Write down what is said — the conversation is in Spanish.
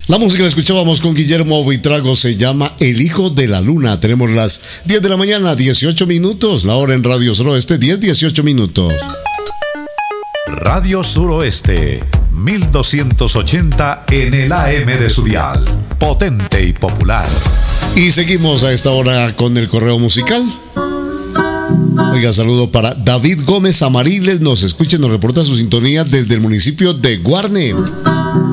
La música la escuchábamos con Guillermo Buitrago, se llama El Hijo de la Luna. Tenemos las 10 de la mañana, 18 minutos. La hora en Radio Suroeste, 10:18 minutos. Radio Suroeste, 1280 en el AM de su dial. Potente y popular. Y seguimos a esta hora con el correo musical. Oiga, saludo para David Gómez Amariles. Nos escucha y nos reporta su sintonía desde el municipio de Guarne.